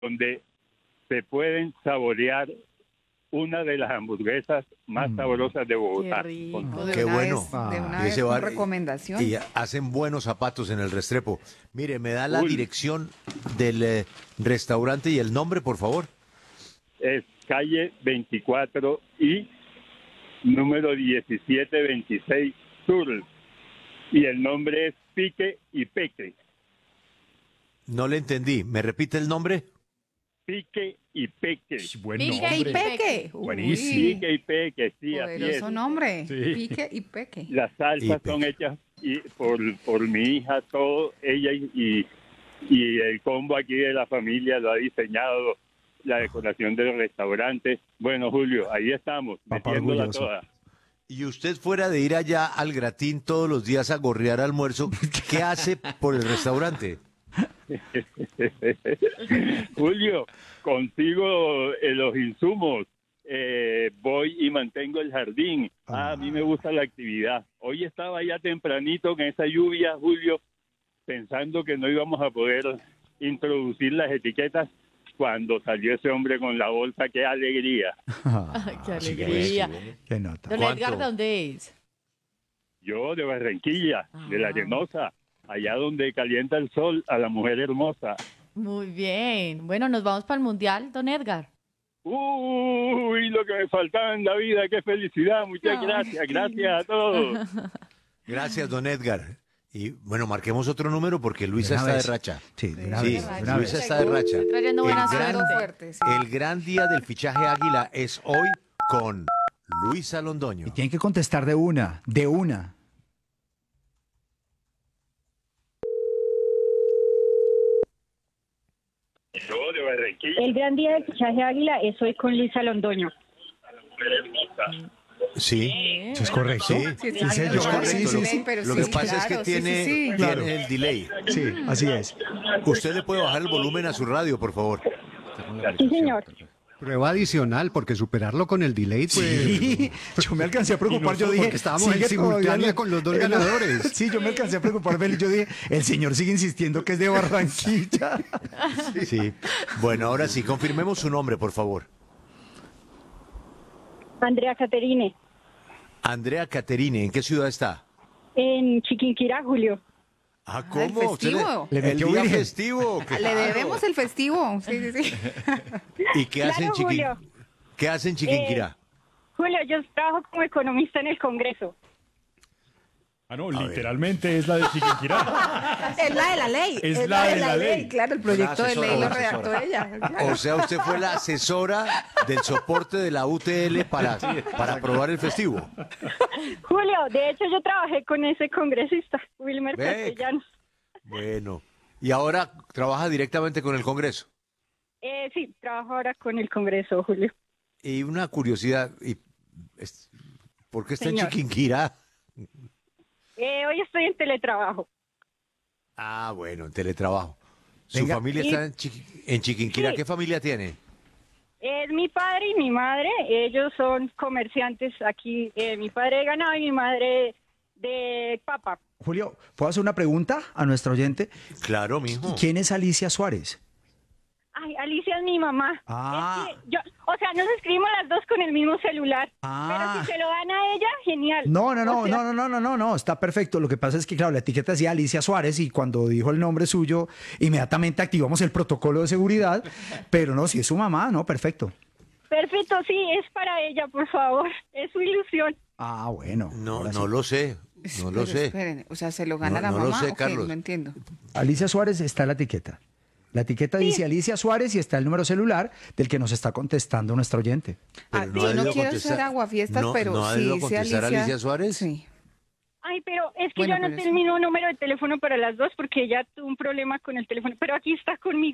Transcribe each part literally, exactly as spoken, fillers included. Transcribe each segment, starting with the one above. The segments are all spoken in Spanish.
donde se pueden saborear una de las hamburguesas más Mm. sabrosas de Qué Bogotá. rico. No, de Qué una bueno. vez, de Ah. una Y vez ese con bar- recomendación. Y hacen buenos zapatos en el Restrepo. Mire, me da la Uy. dirección del eh, restaurante y el nombre, por favor. Es calle veinticuatro y número diecisiete veintiséis Sur. Y el nombre es Pique y Peque. No le entendí. ¿Me repite el nombre? Pique y Peque. Buen Pique y nombre. peque. Buenísimo. Uy, Pique y Peque, sí, así es. poderoso nombre. Sí. Pique y peque. Las Y salsas Peque. son hechas y por, por mi hija, todo, ella y, y, y el combo aquí de la familia lo ha diseñado, la decoración del restaurante. Bueno, Julio, ahí estamos, Papá metiéndola orgulloso. toda. Y usted fuera de ir allá al Gratín todos los días a gorrear almuerzo, ¿qué hace por el restaurante? Julio, consigo eh, los insumos, eh, voy y mantengo el jardín. Ah, a mí me gusta la actividad. Hoy estaba ya tempranito con esa lluvia, Julio, pensando que no íbamos a poder introducir las etiquetas cuando salió ese hombre con la bolsa. ¡Qué alegría! Ay, qué alegría. Qué nota. Don ¿Cuánto? Edgar, ¿dónde es? Yo de Barranquilla, de la Ah. Arenosa, allá donde calienta el sol a la mujer hermosa. Muy bien. Bueno, nos vamos para el Mundial, don Edgar. Uy, lo que me faltaba en la vida, qué felicidad, muchas Ay, gracias, qué gracias a todos. Gracias, don Edgar. Y bueno, marquemos otro número porque Luisa De una está vez. de racha. Sí, de una Sí, vez, de una Luisa vez. está de racha. Estoy trayendo El buena gran, suerte. fuerte, sí. el gran día del fichaje Águila es hoy con Luisa Londoño. Y tienen que contestar de una, de una. Yo de Barranquilla, El gran día del fichaje Águila es hoy con Luisa Londoño. la mujer hermosa. Sí, ¿Eso es correcto? Sí. Sí, ¿En serio? es correcto. Sí, sí, sí. Pero lo sí, que pasa es que claro, sí, tiene, sí, sí. tiene Claro. el delay. Sí, así es. Usted le puede bajar el volumen a su radio, por favor. Sí, señor. Prueba adicional, porque superarlo con el delay, pues... Sí, yo me alcancé a preocupar, yo dije, porque estábamos en sigue simultánea todavía- con los dos eh, no, ganadores. Sí, yo me alcancé a preocupar, Félix, yo dije, el señor sigue insistiendo que es de Barranquilla. Sí. Bueno, ahora sí, confirmemos su nombre, por favor. Andrea Caterine, Andrea Caterine, ¿en qué ciudad está? en Chiquinquirá, Julio. Ah, el ¿cómo? ¿Usted festivo. Le el metió día virgen. festivo. Le claro. debemos el festivo. Sí, sí, sí. ¿Y qué hace en Claro, Chiquin... Julio. ¿Qué hace en Chiquinquirá? Julio, yo trabajo como economista en el Congreso. Ah, no, ver. literalmente es la de Chiquinquirá. Es la de la ley. Es la de la ley. Claro, el proyecto de asesora, ley lo una redactó asesora. ella. Claro. O sea, usted fue la asesora del soporte de la U T L para, para aprobar el festivo. Julio, de hecho yo trabajé con ese congresista, Wilmer Ve. Castellanos. Bueno, y ahora trabaja directamente con el Congreso. Eh, sí, trabajo ahora con el Congreso, Julio. Y una curiosidad, y es- ¿por qué está Señor. en Chiquinquirá? Eh, hoy estoy en teletrabajo. Ah, bueno, en teletrabajo. ¿Su Venga. familia Y- está en, Chiqui- en Chiquinquirá? Sí. ¿Qué familia tiene? Es mi padre y mi madre, ellos son comerciantes aquí, eh, mi padre de ganado y mi madre de papa. Julio, ¿puedo hacer una pregunta a nuestro oyente? Claro, mijo. ¿Quién es Alicia Suárez? Ay, Alicia es mi mamá. Ah. Es que yo, o sea, nos escribimos las dos con el mismo celular. Ah. Pero si se lo dan a ella, genial. No, no, no, O sea, no, no, no, no, no, no, está perfecto. Lo que pasa es que, claro, la etiqueta decía Alicia Suárez y cuando dijo el nombre suyo, inmediatamente activamos el protocolo de seguridad, pero no, si es su mamá, no, perfecto. Perfecto, sí, es para ella, por favor. Es su ilusión. Ah, bueno. No, ahora no sí. lo sé, no lo Pero sé. esperen, o sea, ¿se lo gana No, la no lo mamá? sé, ¿O qué? Carlos. No entiendo. Alicia Suárez está en la etiqueta. La etiqueta dice Alicia Suárez y está el número celular del que nos está contestando nuestro oyente. Ah, Pero yo ha no debido quiero contestar- ser aguafiestas, no- pero ¿no ha sí, debido sí, contestar Alicia. Alicia Suárez? Sí. Ay, pero es que Bueno, yo no pero eso- tengo el mismo número de teléfono para las dos porque ella tuvo un problema con el teléfono. Pero aquí está conmigo.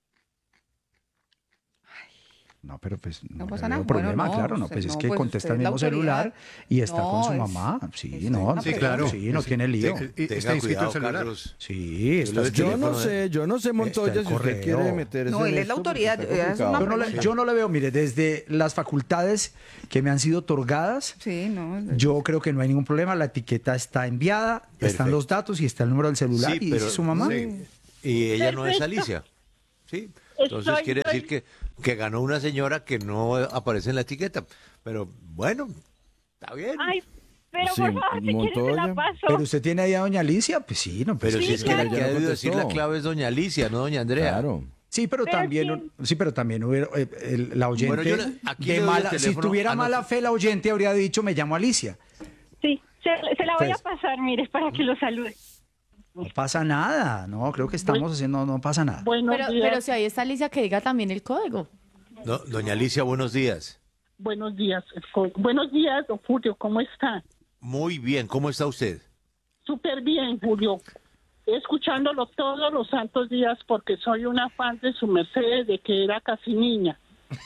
No, pero pues no, No le pasa veo nada. problema, Bueno, no, claro, no, usted- pues es no, que pues contesta usted el es la mismo autoridad. celular y está No, con su es- mamá. Sí, es no, una Sí, no, claro. sí, no Es- tiene lío. te- y- Tenga está inscrito cuidado, el celular. Carlos. Sí, está Yo le- Yo no teléfono de- sé, yo no sé, Montoya, el si usted correo. quiere meterse No, en él es la esto, porque autoridad, está es una complicado. Yo no, le, yo no le veo, mire, desde las facultades que me han sido otorgadas, Sí, no. yo creo que no hay ningún problema. La etiqueta está enviada, están Perfecto. los datos y está el número del celular Sí, y pero- dice su mamá. sí. Y ella no es Perfecto. Alicia. Sí. Entonces Estoy- quiere estoy- decir que, que ganó una señora que no aparece en la etiqueta. Pero bueno, está bien. Ay, pero Sí, por favor, si quieres te Montoya. la paso. Pero usted tiene ahí a doña Alicia, pues sí, no, pues Pero sí, si es que claro. la que Ya ha no debido decir la contestó. clave es doña Alicia, no doña Andrea. Claro. Sí, pero, Pero también, sí, pero también hubiera, eh, el- la oyente, Bueno, yo le- aquí le de doy el mala, si teléfono tuviera a mala nuestro- fe, la oyente habría dicho, me llamo Alicia. Sí, se, se la voy Pues- a pasar, mire, para que lo salude. No pasa nada, no, creo que estamos haciendo, no pasa nada. Buenos Pero, días. pero si ahí está Alicia, que diga también el código. No, doña Alicia, buenos días. Buenos días. Buenos días, don Julio, ¿cómo está? Muy bien, ¿cómo está usted? Súper bien, Julio. Escuchándolo todos los santos días porque soy una fan de su merced desde que era casi niña.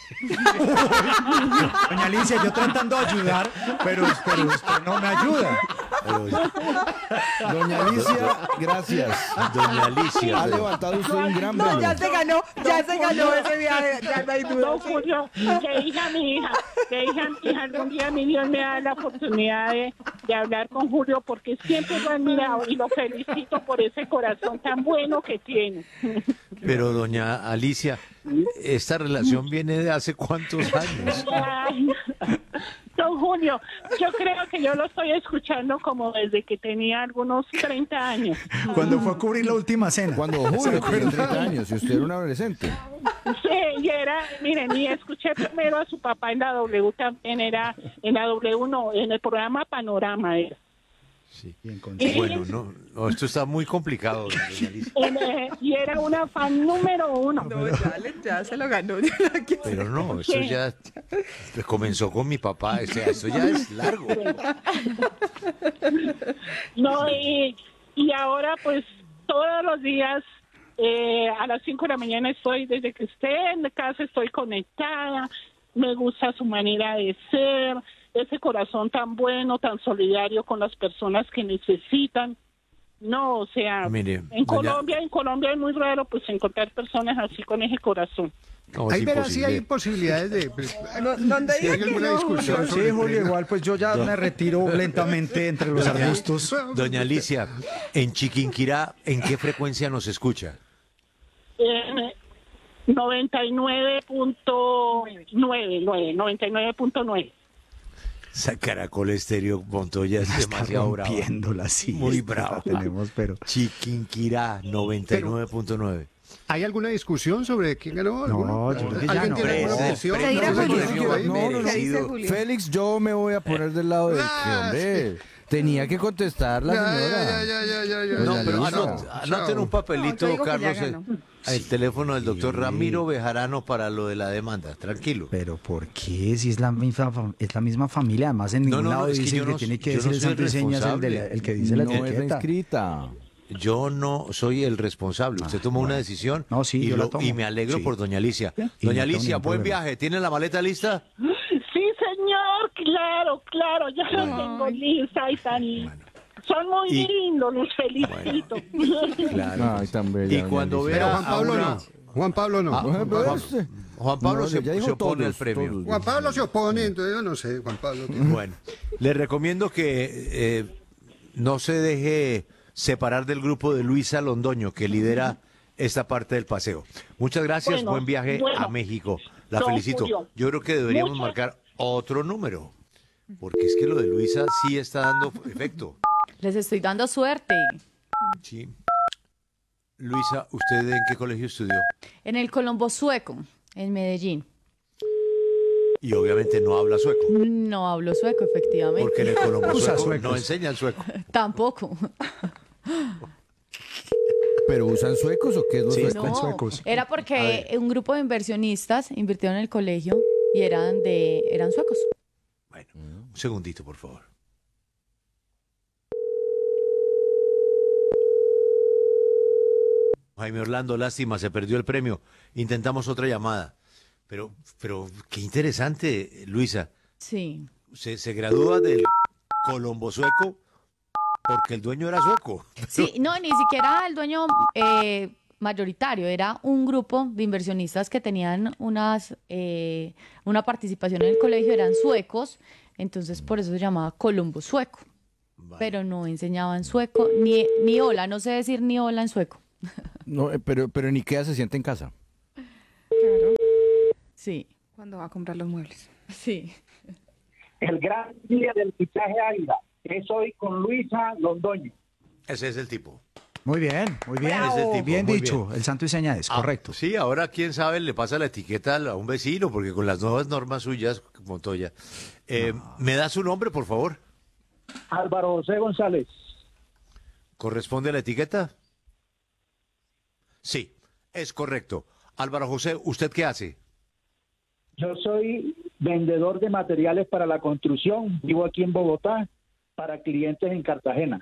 Doña Alicia, yo tratando de ayudar, pero, pero usted no me ayuda. Pero, Doña Alicia, gracias. doña Alicia, Ha pero- levantado usted un gran No, valor. ya se ganó, ya se ganó ese viaje, ya no hay duda. Don Julio, le dije a mi hija, le dije a mi hija, algún día mi Dios me da la oportunidad de, de hablar con Julio porque siempre lo he admirado y lo felicito por ese corazón tan bueno que tiene. pero doña Alicia, esta relación viene de hace cuántos años. Ay, don Julio, yo creo que yo lo estoy escuchando como desde que tenía algunos treinta años. Cuando fue a cubrir la última cena. Cuando Julio tenía treinta años y usted era un adolescente. Sí, y era, miren, y escuché primero a su papá en la W también, era en la W, no, en el programa Panorama era. Sí. Bien, con- Bueno, no, no, esto está muy complicado, doña Alicia. En, eh, y era una fan número uno. No, ya, le- ya se lo ganó. Pero no, eso Sí. ya comenzó con mi papá, o sea, eso ya es largo. No, y, y ahora pues todos los días eh, a las cinco de la mañana estoy, desde que esté en casa estoy conectada, me gusta su manera de ser, ese corazón tan bueno, tan solidario con las personas que necesitan. No, o sea, Mire, en doña- Colombia, en Colombia es muy raro pues encontrar personas así con ese corazón. No, es Ahí verás si hay imposible. posibilidades de... No, donde Si diga hay que alguna no, discusión Sí, sobre el Julio, premio. igual pues yo ya me retiro lentamente entre los arbustos. Doña Alicia, en Chiquinquirá, ¿en qué frecuencia nos escucha? En noventa y nueve punto nueve, noventa y nueve punto nueve. Esa Caracol Estéreo Montoya es Está demasiado brava. rompiéndola, sí. Muy esta brava. la tenemos, pero... Chiquinquirá noventa y nueve punto nueve. ¿Hay alguna discusión sobre quién ganó? No, ¿Alguna? yo creo que ya ¿Alguien no. tiene alguna Presa, objeción? presa, No, presa, no, no, presa, no, no, No, no, no. ¿Qué dice Julio? Félix, yo me voy a poner del lado de que, Ah, hombre, tenía que contestar la Ya, señora. ya, ya, ya, ya, ya. No, Doña pero Alicia. anot- anoten un papelito, No, yo digo que ya Carlos, eh, ganó. el teléfono del doctor Ramiro Bejarano para lo de la demanda. Tranquilo. Pero ¿por qué? Si es la misma, fam- es la misma familia, además en No, ningún no, no, lado es que dice yo que no- tiene que yo no decir el soy santo y señas el, de la- responsable. el que dice la No es la etiqueta. inscrita. Yo no soy el responsable. Usted tomó una decisión No, sí, y, yo la lo- tomo. y me alegro Sí. por doña Alicia. Y no Doña tengo Alicia, ningún buen problema. viaje. ¿Tiene la maleta lista? Sí, señor, claro, claro, ya lo tengo lista y tan... Son muy Y- lindos, los felicito. Claro. Ay, tan bella, Y doña cuando Alicia. Pero vea Juan a Pablo una- no. Juan Pablo no. Ah, Bueno, Juan, pero Juan- este- Juan Pablo No, se, ya dijo se opone todos, al premio. todos. Juan Pablo se opone, entonces yo no sé, Juan Pablo. Bueno, le recomiendo que eh, no se deje separar del grupo de Luisa Londoño, que lidera esta parte del paseo. Muchas gracias, Bueno, buen viaje bueno. a México. La Don felicito. Julio, Yo creo que deberíamos muchas- marcar otro número, porque es que lo de Luisa sí está dando efecto. Les estoy dando suerte. Sí. Luisa, ¿usted en qué colegio estudió? En el Colombo Sueco, en Medellín. Y obviamente no habla sueco, No hablo sueco, efectivamente. porque en el Colombo Usa sueco suecos. no enseña el sueco. Tampoco. ¿Pero usan suecos o qué es los Sí. suecos? Con No, suecos. era A porque ver. un grupo de inversionistas invirtieron en el colegio y eran de eran suecos. Bueno, un segundito, por favor. Jaime Orlando, lástima, se perdió el premio. Intentamos otra llamada. Pero, pero qué interesante, Luisa. Sí. Se, se gradúa del Colombo sueco porque el dueño era sueco. Sí, no, ni siquiera el dueño eh, mayoritario, era un grupo de inversionistas que tenían unas eh, una participación en el colegio, eran suecos, entonces por eso se llamaba Colombo Sueco, Vale. pero no enseñaban sueco, ni, ni hola, no sé decir ni hola en sueco. No, eh, pero, pero en Ikea se siente en casa. Claro, Sí, cuando va a comprar los muebles. sí. El gran día del fichaje Águila es hoy con Luisa Londoño. Ese es el tipo. Muy bien, muy bien. Ese es el tipo, Bien muy dicho, bien. el santo y seña es, Ah, correcto. Sí, ahora quién sabe le pasa la etiqueta a un vecino, porque con las nuevas normas suyas, Montoya. Eh, ¿Me da su nombre, por favor? Álvaro José González. ¿Corresponde a la etiqueta? Sí, es correcto. Álvaro José, ¿usted qué hace? Yo soy vendedor de materiales para la construcción. Vivo aquí en Bogotá para clientes en Cartagena.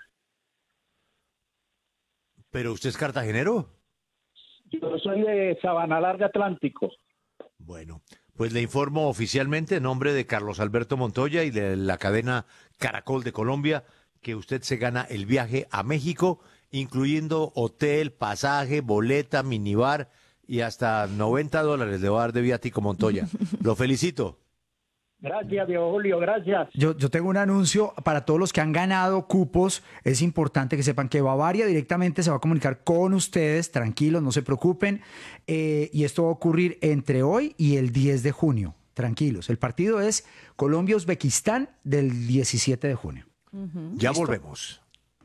¿Pero usted es cartagenero? Yo soy de Sabana Larga Atlántico. Bueno, pues le informo oficialmente en nombre de Carlos Alberto Montoya y de la cadena Caracol de Colombia que usted se gana el viaje a México, incluyendo hotel, pasaje, boleta, minibar y hasta noventa dólares le va a dar de viático Montoya. Lo felicito. Gracias, Diego Julio, gracias. Yo, yo tengo un anuncio para todos los que han ganado cupos. Es importante que sepan que Bavaria directamente se va a comunicar con ustedes. Tranquilos, no se preocupen. Eh, y esto va a ocurrir entre hoy y el diez de junio. Tranquilos. El partido es Colombia-Uzbekistán del diecisiete de junio. Ya ¿Listo? volvemos.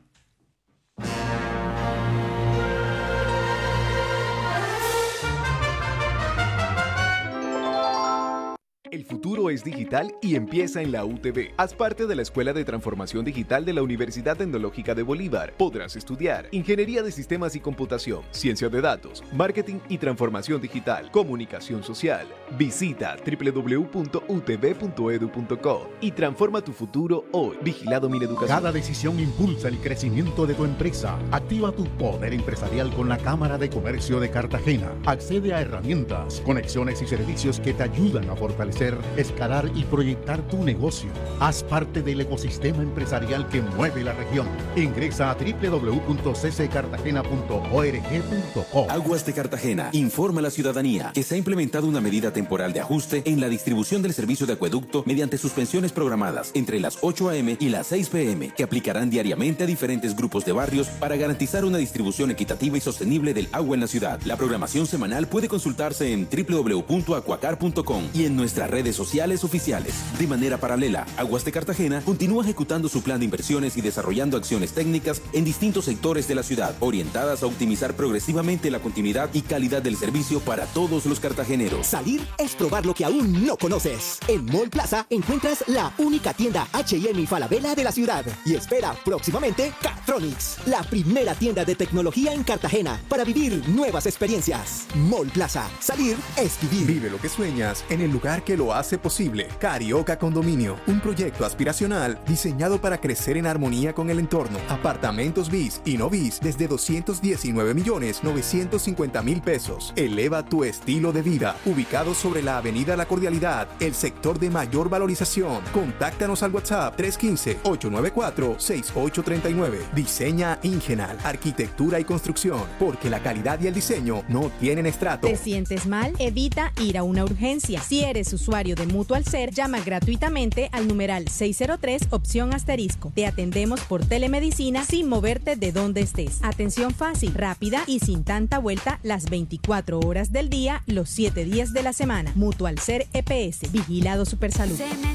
El futuro es digital y empieza en la U T B. Haz parte de la Escuela de Transformación Digital de la Universidad Tecnológica de Bolívar. Podrás estudiar Ingeniería de Sistemas y Computación, Ciencia de Datos, Marketing y Transformación Digital, Comunicación Social. Visita doble u doble u doble u punto u t b punto e d u punto co y transforma tu futuro hoy. Vigilado Mineducación. Cada decisión impulsa el crecimiento de tu empresa. Activa tu poder empresarial con la Cámara de Comercio de Cartagena. Accede a herramientas, conexiones y servicios que te ayudan a fortalecer, escalar y proyectar tu negocio. Haz parte del ecosistema empresarial que mueve la región. Ingresa a doble u doble u doble u punto c c cartagena punto org punto co. Aguas de Cartagena informa a la ciudadanía que se ha implementado una medida temporal de ajuste en la distribución del servicio de acueducto mediante suspensiones programadas entre las ocho a eme y las seis pe eme que aplicarán diariamente a diferentes grupos de barrios para garantizar una distribución equitativa y sostenible del agua en la ciudad. La programación semanal puede consultarse en doble u doble u doble u punto acuacar punto com y en nuestras redes sociales oficiales. De manera paralela, Aguas de Cartagena continúa ejecutando su plan de inversiones y desarrollando acciones técnicas en distintos sectores de la ciudad, orientadas a optimizar progresivamente la continuidad y calidad del servicio para todos los cartageneros. Salir es probar lo que aún no conoces. En Mall Plaza encuentras la única tienda H y M y Falabella de la ciudad. Y espera próximamente Catronics, la primera tienda de tecnología en Cartagena para vivir nuevas experiencias. Mall Plaza. Salir es vivir. Vive lo que sueñas en el lugar que lo hace posible. Carioca Condominio, un proyecto aspiracional diseñado para crecer en armonía con el entorno. Apartamentos bis y no bis desde doscientos diecinueve millones novecientos cincuenta mil pesos. Eleva tu estilo de vida. Ubicado sobre la avenida La Cordialidad, el sector de mayor valorización. Contáctanos al WhatsApp tres uno cinco, ocho nueve cuatro, seis ocho tres nueve. Diseña Ingenal, arquitectura y construcción, porque la calidad y el diseño no tienen estrato. ¿Te sientes mal? Evita ir a una urgencia. Si eres usuario de Mutual Ser, llama gratuitamente al numeral seis cero tres opción asterisco. Te atendemos por telemedicina sin moverte de donde estés. Atención fácil, rápida y sin tanta vuelta las veinticuatro horas del día, los siete días de la semana. Mutual Ser E P S. Vigilado Supersalud.